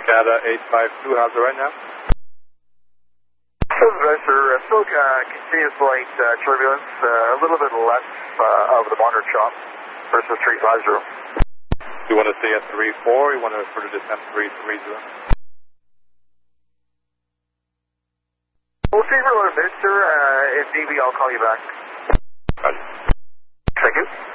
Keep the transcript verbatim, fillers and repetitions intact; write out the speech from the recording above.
Cicada eight five two, how's it right now? Sir, uh, still uh, continuous light uh, turbulence, uh, a little bit less uh, of the moderate chop versus three five zero. Do you want to stay at three four, you want to further descend three three zero? We'll see for a little bit, sir. Uh, if need be, I'll call you back. Roger. Thank you.